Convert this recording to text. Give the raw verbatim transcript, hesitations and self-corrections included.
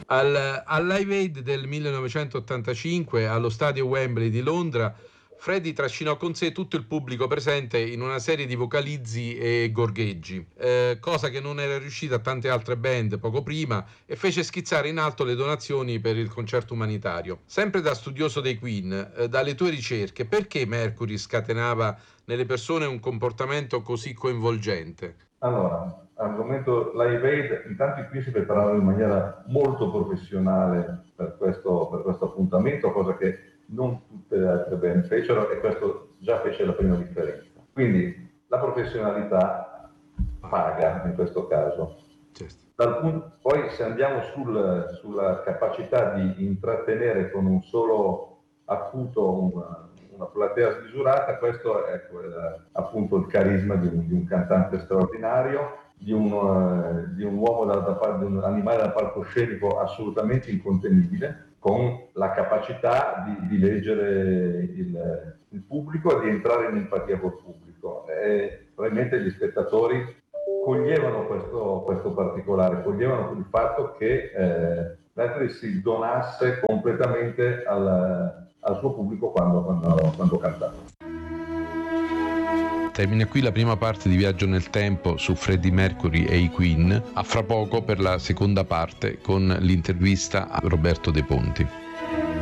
Al, al Live Aid del millenovecentottantacinque allo stadio Wembley di Londra, Freddie trascinò con sé tutto il pubblico presente in una serie di vocalizzi e gorgheggi, eh, cosa che non era riuscita a tante altre band poco prima, e fece schizzare in alto le donazioni per il concerto umanitario. Sempre da studioso dei Queen, eh, dalle tue ricerche, perché Mercury scatenava nelle persone un comportamento così coinvolgente? Allora, argomento Live Aid, intanto qui si preparavano in maniera molto professionale per questo, per questo appuntamento, cosa che non tutte le altre band fecero, e questo già fece la prima differenza. Quindi la professionalità paga in questo caso. Dal punto, poi se andiamo sul, sulla capacità di intrattenere con un solo acuto una, una platea smisurata, questo è ecco, appunto il carisma di un, di un cantante straordinario, di un, uh, di un uomo da, da, di un animale da palcoscenico assolutamente incontenibile, con la capacità di, di leggere il, il pubblico e di entrare in empatia col pubblico. E probabilmente gli spettatori coglievano questo, questo particolare, coglievano il fatto che eh, Mercury si donasse completamente al, al suo pubblico quando, quando, quando cantava. Termina qui la prima parte di Viaggio nel Tempo su Freddie Mercury e i Queen. A fra poco per la seconda parte con l'intervista a Roberto De Ponti.